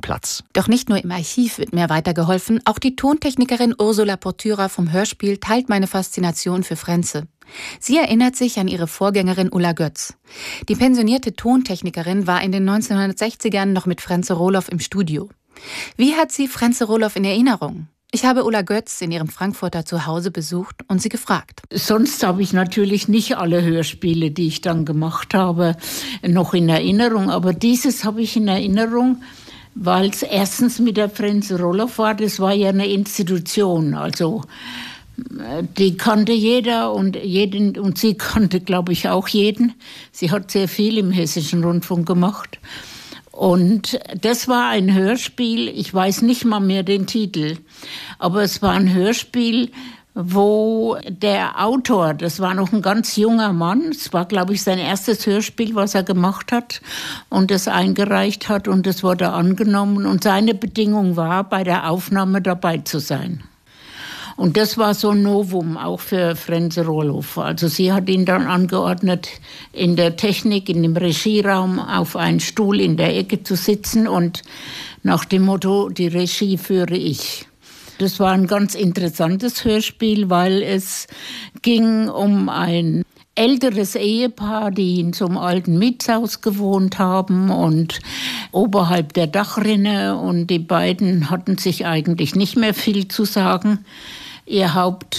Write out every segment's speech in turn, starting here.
Platz. Doch nicht nur im Archiv wird mir weitergeholfen, auch die Tontechnikerin Ursula Portyra vom Hörspiel teilt meine Faszination für Frenze. Sie erinnert sich an ihre Vorgängerin Ulla Götz. Die pensionierte Tontechnikerin war in den 1960ern noch mit Frenze Rohloff im Studio. Wie hat sie Frenze Rohloff in Erinnerung? Ich habe Ulla Götz in ihrem Frankfurter Zuhause besucht und sie gefragt. Sonst habe ich natürlich nicht alle Hörspiele, die ich dann gemacht habe, noch in Erinnerung. Aber dieses habe ich in Erinnerung, weil es erstens mit der Frenze Rohloff war. Das war ja eine Institution, also die kannte jeder und sie kannte, glaube ich, auch jeden. Sie hat sehr viel im Hessischen Rundfunk gemacht. Und das war ein Hörspiel, ich weiß nicht mal mehr den Titel, aber es war ein Hörspiel, wo der Autor, das war noch ein ganz junger Mann, es war, glaube ich, sein erstes Hörspiel, was er gemacht hat und das eingereicht hat und das wurde angenommen. Und seine Bedingung war, bei der Aufnahme dabei zu sein. Und das war so ein Novum, auch für Frenze Rohloff. Also sie hat ihn dann angeordnet, in der Technik, in dem Regieraum auf einen Stuhl in der Ecke zu sitzen und nach dem Motto, die Regie führe ich. Das war ein ganz interessantes Hörspiel, weil es ging um ein älteres Ehepaar, die in so einem alten Mietshaus gewohnt haben und oberhalb der Dachrinne. Und die beiden hatten sich eigentlich nicht mehr viel zu sagen. Ihr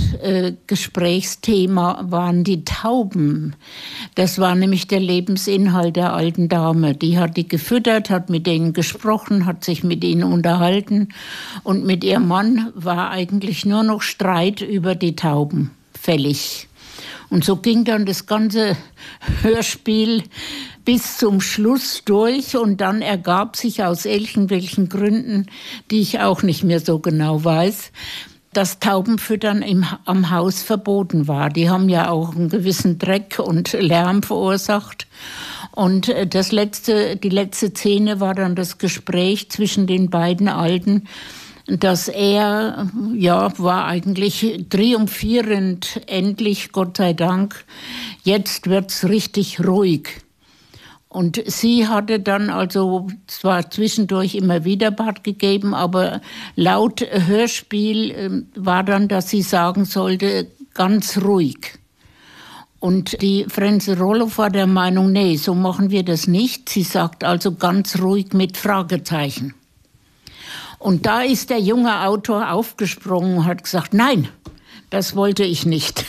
Hauptgesprächsthema waren die Tauben. Das war nämlich der Lebensinhalt der alten Dame. Die hat die gefüttert, hat mit denen gesprochen, hat sich mit ihnen unterhalten. Und mit ihrem Mann war eigentlich nur noch Streit über die Tauben fällig. Und so ging dann das ganze Hörspiel bis zum Schluss durch. Und dann ergab sich aus irgendwelchen Gründen, die ich auch nicht mehr so genau weiß, dass Taubenfüttern am Haus verboten war. Die haben ja auch einen gewissen Dreck und Lärm verursacht. Und die letzte Szene war dann das Gespräch zwischen den beiden Alten, dass er, war eigentlich triumphierend, endlich, Gott sei Dank, jetzt wird's richtig ruhig. Und sie hatte dann also zwar zwischendurch immer wieder Bart gegeben, aber laut Hörspiel war dann, dass sie sagen sollte, ganz ruhig. Und die Frenze Rohloff war der Meinung, nee, so machen wir das nicht. Sie sagt also ganz ruhig mit Fragezeichen. Und da ist der junge Autor aufgesprungen und hat gesagt, nein, das wollte ich nicht.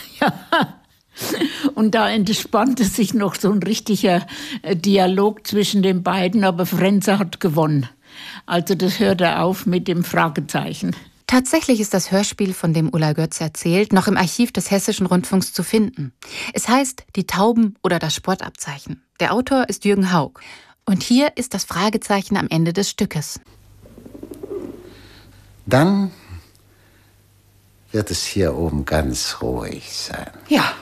Und da entspannte sich noch so ein richtiger Dialog zwischen den beiden, aber Frenze hat gewonnen. Also das hörte auf mit dem Fragezeichen. Tatsächlich ist das Hörspiel, von dem Ulla Götz erzählt, noch im Archiv des Hessischen Rundfunks zu finden. Es heißt Die Tauben oder das Sportabzeichen. Der Autor ist Jürgen Haug. Und hier ist das Fragezeichen am Ende des Stückes. Dann wird es hier oben ganz ruhig sein. Ja.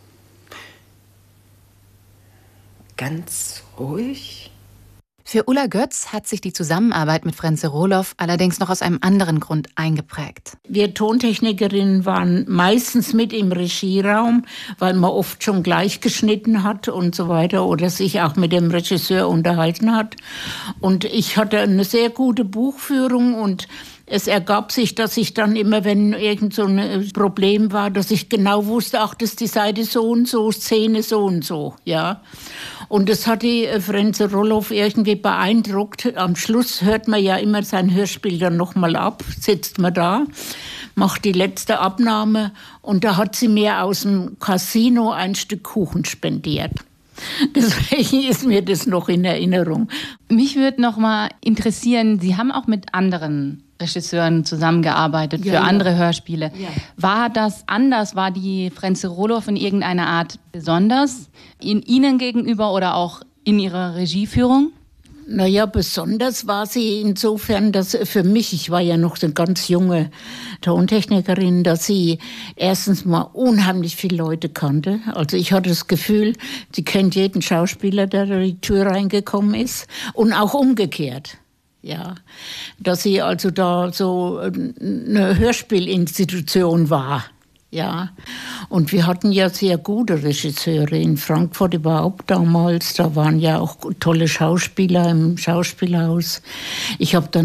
Ganz ruhig? Für Ulla Götz hat sich die Zusammenarbeit mit Frenze Rohloff allerdings noch aus einem anderen Grund eingeprägt. Wir Tontechnikerinnen waren meistens mit im Regieraum, weil man oft schon gleich geschnitten hat und so weiter oder sich auch mit dem Regisseur unterhalten hat. Und ich hatte eine sehr gute Buchführung und es ergab sich, dass ich dann immer, wenn irgend so ein Problem war, dass ich genau wusste, ach, das ist die Seite so und so, Szene so und so, ja. Und das hat die Frenze Rohloff irgendwie beeindruckt. Am Schluss hört man ja immer sein Hörspiel dann nochmal ab, sitzt man da, macht die letzte Abnahme und da hat sie mir aus dem Casino ein Stück Kuchen spendiert. Deswegen ist mir das noch in Erinnerung. Mich würde noch mal interessieren, Sie haben auch mit anderen Regisseuren zusammengearbeitet für andere Hörspiele. Ja. War das anders? War die Frenze Rohloff in irgendeiner Art besonders in Ihnen gegenüber oder auch in Ihrer Regieführung? Naja, besonders war sie insofern, dass für mich, ich war ja noch eine ganz junge Tontechnikerin, dass sie erstens mal unheimlich viele Leute kannte. Also ich hatte das Gefühl, sie kennt jeden Schauspieler, der durch die Tür reingekommen ist und auch umgekehrt. Ja, dass sie also da so eine Hörspielinstitution war. Ja, und wir hatten ja sehr gute Regisseure in Frankfurt überhaupt damals. Da waren ja auch tolle Schauspieler im Schauspielhaus. Ich habe dann